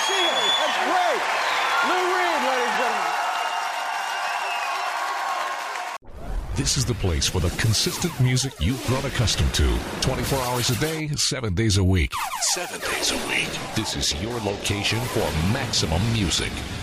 see him. That's great. Lou Reed, ladies and gentlemen. This is the place for the consistent music you've grown accustomed to. 24 hours a day, 7 days a week. 7 days a week. This is your location for maximum music.